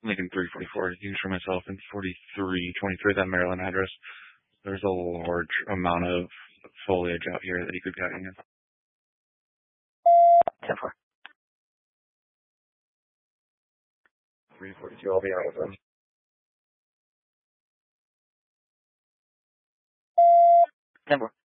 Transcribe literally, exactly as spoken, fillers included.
Lincoln three forty-four. You can show myself in forty-three twenty-three, that Maryland address. There's a large amount of foliage out here that you could be having in. ten four. three forty-two, I'll be out with them. ten four.